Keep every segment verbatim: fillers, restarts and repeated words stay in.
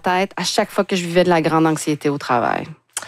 tête à chaque fois que je vivais de la grande anxiété au travail.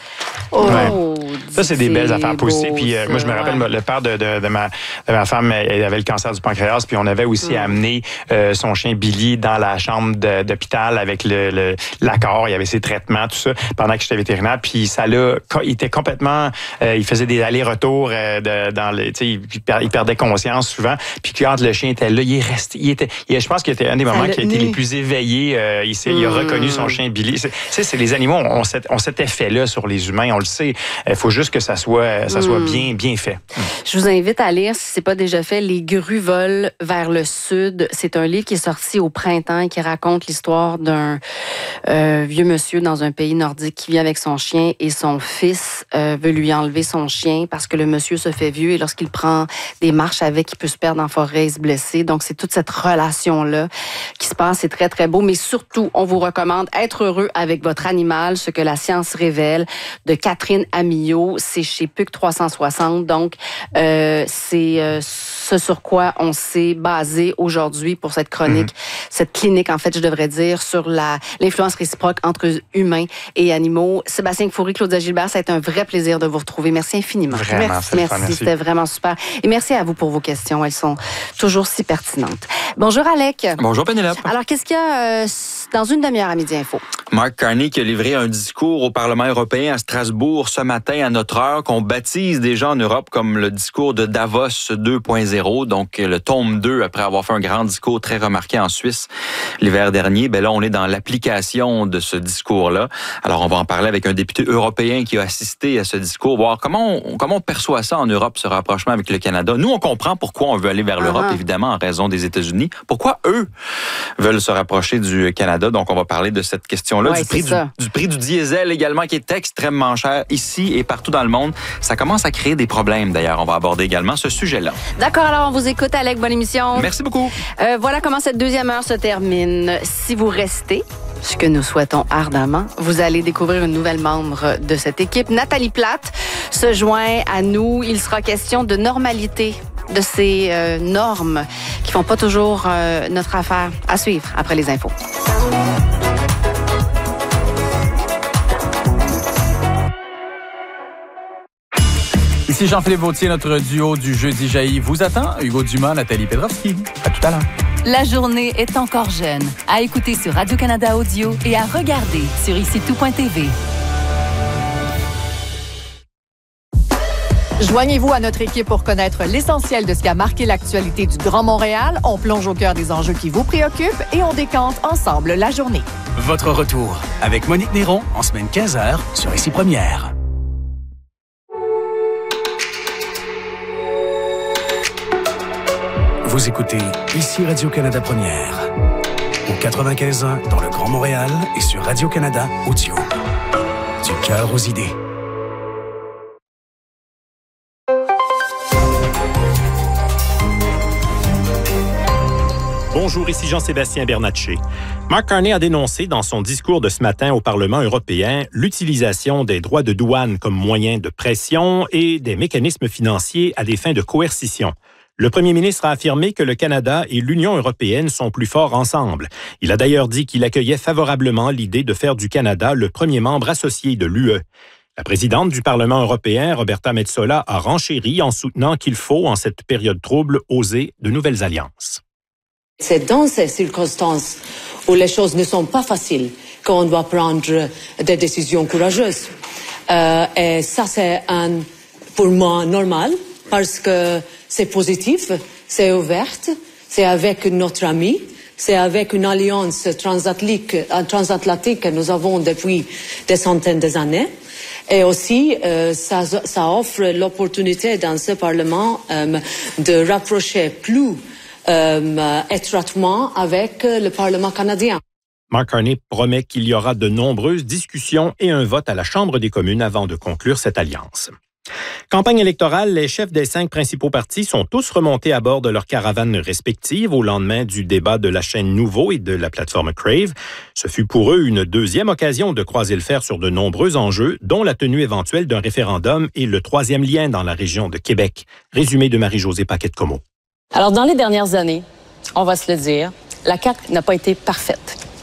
Oh, ouais. Ça, c'est des belles affaires aussi. Puis euh, moi, je me rappelle, ouais. le père de, de, de, ma, de ma femme, elle avait le cancer du pancréas, puis on avait aussi mm. amené euh, son chien Billy dans la chambre de, d'hôpital avec le, le, l'accord. Il y avait ses traitements, tout ça, pendant que j'étais vétérinaire. Puis ça l'a... Il était complètement... Euh, il faisait des allers-retours euh, de, dans le... Tu sais, il, il perdait conscience souvent. Puis quand le chien était là, il est resté... Il était, il, je pense qu'il était un des moments qui a été les plus éveillés. Euh, il, s'est, mm. il a reconnu son chien Billy. Tu sais, c'est les animaux, on, on cet effet-là sur les humains, on le sait. Il faut juste que ça soit, ça soit mm. bien, bien fait. Je vous invite à lire, si ce n'est pas déjà fait, Les grues volent vers le sud. C'est un livre qui est sorti au printemps et qui raconte l'histoire d'un euh, vieux monsieur dans un pays nordique qui vit avec son chien et son fils euh, veut lui enlever son chien parce que le monsieur se fait vieux et lorsqu'il prend des marches avec, il peut se perdre en forêt et se blesser. Donc, c'est toute cette relation-là qui se passe. C'est très, très beau. Mais surtout, on vous recommande Être heureux avec votre animal, ce que la science révèle, de Catherine Amillot. C'est chez P U C trois cent soixante. Donc, euh, c'est euh, ce sur quoi on s'est basé aujourd'hui pour cette chronique, mm-hmm. cette clinique, en fait, je devrais dire, sur la, l'influence réciproque entre humains et animaux. Sébastien Kfouri, Claudia Gilbert, ça a été un vrai plaisir de vous retrouver. Merci infiniment. Vraiment, merci, merci, merci. C'était vraiment super. Et merci à vous pour vos questions. Elles sont toujours si pertinentes. Bonjour, Alec. Bonjour, Pénélope. Alors, qu'est-ce qu'il y a euh, dans une demi-heure à Midi Info? Mark Carney qui a livré un discours au Parlement européen à Strasbourg ce matin à notre heure, qu'on baptise déjà en Europe comme le discours de Davos deux point zéro, donc le tome deux, après avoir fait un grand discours très remarqué en Suisse l'hiver dernier. Ben là, on est dans l'application de ce discours-là. Alors, on va en parler avec un député européen qui a assisté à ce discours, voir comment on, comment on perçoit ça en Europe, ce rapprochement avec le Canada. Nous, on comprend pourquoi on veut aller vers l'Europe, uh-huh. évidemment, en raison des États-Unis. Pourquoi eux veulent se rapprocher du Canada? Donc, on va parler de cette question-là, ouais, du, prix du, du prix du diesel également, qui est extrêmement cher ici et partout dans le monde. Ça commence à créer des problèmes, d'ailleurs. On va aborder également ce sujet-là. D'accord, alors on vous écoute, Alec. Bonne émission. Merci beaucoup. Euh, voilà comment cette deuxième heure se termine. Si vous restez, ce que nous souhaitons ardemment, vous allez découvrir une nouvelle membre de cette équipe. Nathalie Plate se joint à nous. Il sera question de normalité, de ces euh, normes qui font pas toujours euh, notre affaire. À suivre après les infos. Ici Jean-Philippe Vautier, notre duo du Jeudi jaillit vous attend. Hugo Dumas, Nathalie Pedrovski. À tout à l'heure. La journée est encore jeune. À écouter sur Radio-Canada Audio et à regarder sur ici tout point t v. Joignez-vous à notre équipe pour connaître l'essentiel de ce qui a marqué l'actualité du Grand Montréal. On plonge au cœur des enjeux qui vous préoccupent et on décante ensemble la journée. Votre retour avec Monique Néron en semaine quinze heures sur Ici Première. Vous écoutez Ici Radio-Canada Première. Au quatre-vingt-quinze ans dans le Grand Montréal et sur Radio-Canada Audio. Du cœur aux idées. Bonjour, ici Jean-Sébastien Bernatchez. Mark Carney a dénoncé dans son discours de ce matin au Parlement européen l'utilisation des droits de douane comme moyen de pression et des mécanismes financiers à des fins de coercition. Le premier ministre a affirmé que le Canada et l'Union européenne sont plus forts ensemble. Il a d'ailleurs dit qu'il accueillait favorablement l'idée de faire du Canada le premier membre associé de l'U E. La présidente du Parlement européen, Roberta Metsola, a renchéri en soutenant qu'il faut, en cette période trouble, oser de nouvelles alliances. C'est dans ces circonstances où les choses ne sont pas faciles qu'on doit prendre des décisions courageuses. Euh, et ça, c'est un, pour moi normal parce que c'est positif, c'est ouvert, c'est avec notre ami, c'est avec une alliance transatlantique, transatlantique que nous avons depuis des centaines d'années. Et aussi, euh, ça, ça offre l'opportunité dans ce Parlement euh, de rapprocher plus euh, étroitement avec le Parlement canadien. Mark Carney promet qu'il y aura de nombreuses discussions et un vote à la Chambre des communes avant de conclure cette alliance. Campagne électorale, les chefs des cinq principaux partis sont tous remontés à bord de leurs caravanes respectives au lendemain du débat de la chaîne Nouveau et de la plateforme Crave. Ce fut pour eux une deuxième occasion de croiser le fer sur de nombreux enjeux, dont la tenue éventuelle d'un référendum et le troisième lien dans la région de Québec. Résumé de Marie-Josée Paquette-Comeau. Alors, dans les dernières années, on va se le dire, la C A Q n'a pas été parfaite.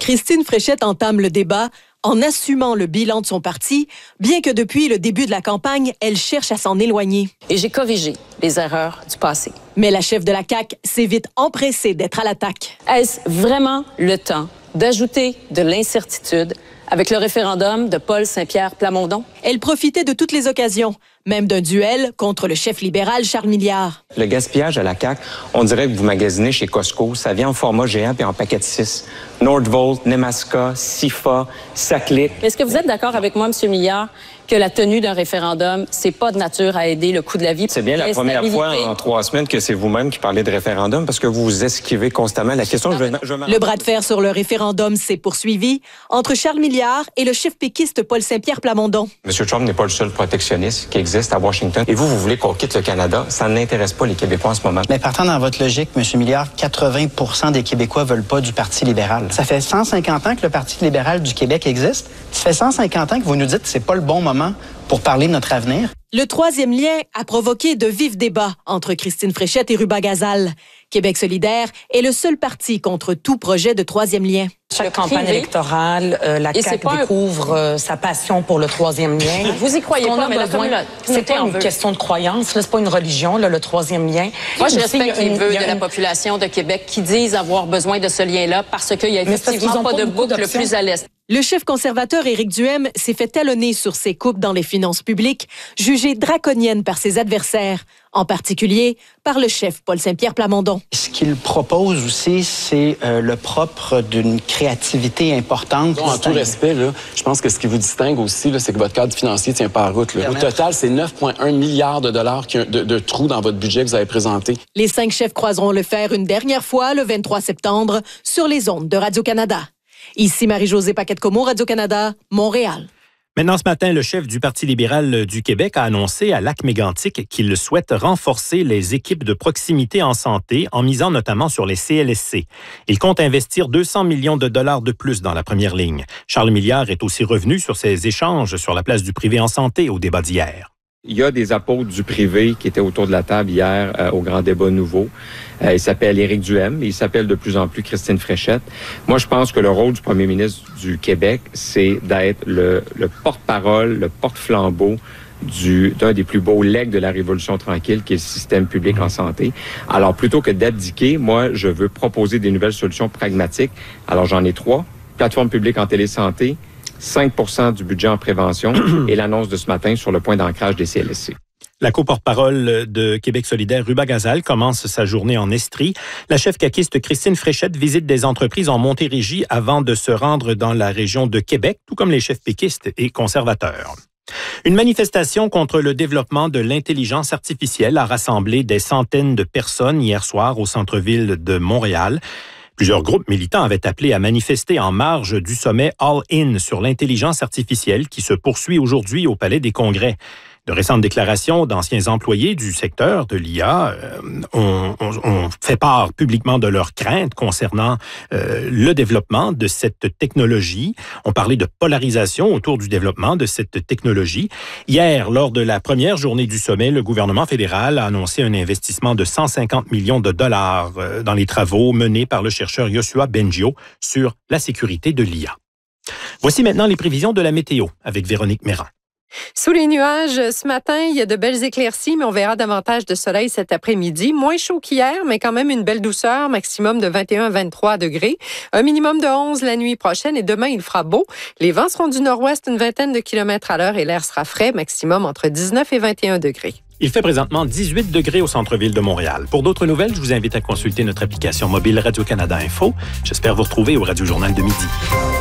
Christine Fréchette entame le débat en assumant le bilan de son parti, bien que depuis le début de la campagne, elle cherche à s'en éloigner. Et j'ai corrigé les erreurs du passé. Mais la chef de la C A Q s'est vite empressée d'être à l'attaque. Est-ce vraiment le temps d'ajouter de l'incertitude avec le référendum de Paul Saint-Pierre Plamondon? Elle profitait de toutes les occasions, même d'un duel contre le chef libéral Charles Milliard. Le gaspillage à la C A Q, on dirait que vous magasinez chez Costco. Ça vient en format géant puis en paquet de six. Nordvolt, Nemaska, Sifa, Saclic. Est-ce que vous êtes d'accord avec moi, M. Milliard, que la tenue d'un référendum, c'est pas de nature à aider le coût de la vie? C'est bien la première fois en trois semaines que c'est vous-même qui parlez de référendum parce que vous vous esquivez constamment la question. Je vais, je vais le bras de fer sur le référendum s'est poursuivi entre Charles Milliard et le chef péquiste Paul Saint-Pierre Plamondon. M. Trump n'est pas le seul protectionniste qui existe à Washington. Et vous, vous voulez qu'on quitte le Canada. Ça n'intéresse pas les Québécois en ce moment. Mais partant dans votre logique, M. Milliard, quatre-vingts pour cent des Québécois veulent pas du Parti libéral. Ça fait cent cinquante ans que le Parti libéral du Québec existe. Ça fait cent cinquante ans que vous nous dites que c'est pas le bon moment pour parler de notre avenir. Le troisième lien a provoqué de vifs débats entre Christine Fréchette et Ruba Gazal. Québec solidaire est le seul parti contre tout projet de troisième lien. Chaque campagne électorale, euh, la C A Q découvre un... euh, sa passion pour le troisième lien. Vous y croyez pas, mais besoin... la c'est pas une veut. question de croyance, là, c'est pas une religion, là, le troisième lien. Moi, je respecte les vœux une... de la population de Québec qui disent avoir besoin de ce lien-là parce qu'il y a effectivement pas, pas de boucle plus à l'est. Le chef conservateur Éric Duhaime s'est fait talonner sur ses coupes dans les finances publiques, jugées draconiennes par ses adversaires, en particulier par le chef Paul Saint-Pierre Plamondon. Ce qu'il propose aussi, c'est euh, le propre d'une créativité importante. En tout respect, là, je pense que ce qui vous distingue aussi, là, c'est que votre cadre financier ne tient pas à route. Là. Au total, c'est neuf virgule un milliards de dollars de, de trous dans votre budget que vous avez présenté. Les cinq chefs croiseront le fer une dernière fois le vingt-trois septembre sur les ondes de Radio-Canada. Ici Marie-Josée Paquette-Comeau, Radio-Canada, Montréal. Maintenant, ce matin, le chef du Parti libéral du Québec a annoncé à Lac-Mégantic qu'il souhaite renforcer les équipes de proximité en santé en misant notamment sur les C L S C. Il compte investir deux cents millions de dollars de plus dans la première ligne. Charles Milliard est aussi revenu sur ses échanges sur la place du privé en santé au débat d'hier. Il y a des apôtres du privé qui étaient autour de la table hier euh, au grand débat nouveau. Euh, il s'appelle Éric Duhaime, il s'appelle de plus en plus Christine Fréchette. Moi, je pense que le rôle du premier ministre du Québec, c'est d'être le, le porte-parole, le porte-flambeau du, d'un des plus beaux legs de la Révolution tranquille, qui est le système public en santé. Alors, plutôt que d'abdiquer, moi, je veux proposer des nouvelles solutions pragmatiques. Alors, j'en ai trois. Plateforme publique en télésanté, cinq pour cent du budget en prévention et l'annonce de ce matin sur le point d'ancrage des C L S C. La co-porte-parole de Québec solidaire, Ruba Gazal, commence sa journée en Estrie. La chef caquiste Christine Fréchette visite des entreprises en Montérégie avant de se rendre dans la région de Québec, tout comme les chefs péquistes et conservateurs. Une manifestation contre le développement de l'intelligence artificielle a rassemblé des centaines de personnes hier soir au centre-ville de Montréal. Plusieurs groupes militants avaient appelé à manifester en marge du sommet All-In sur l'intelligence artificielle qui se poursuit aujourd'hui au Palais des Congrès. De récentes déclarations d'anciens employés du secteur de l'I A euh, ont, ont, ont fait part publiquement de leurs craintes concernant euh, le développement de cette technologie. On parlait de polarisation autour du développement de cette technologie. Hier, lors de la première journée du sommet, le gouvernement fédéral a annoncé un investissement de cent cinquante millions de dollars euh, dans les travaux menés par le chercheur Yoshua Bengio sur la sécurité de l'I A. Voici maintenant les prévisions de la météo avec Véronique Méran. Sous les nuages, ce matin, il y a de belles éclaircies, mais on verra davantage de soleil cet après-midi. Moins chaud qu'hier, mais quand même une belle douceur, maximum de vingt et un à vingt-trois degrés. Un minimum de onze la nuit prochaine et demain, il fera beau. Les vents seront du nord-ouest une vingtaine de kilomètres à l'heure et l'air sera frais, maximum entre dix-neuf et vingt et un degrés. Il fait présentement dix-huit degrés au centre-ville de Montréal. Pour d'autres nouvelles, je vous invite à consulter notre application mobile Radio-Canada Info. J'espère vous retrouver au Radio Journal de midi.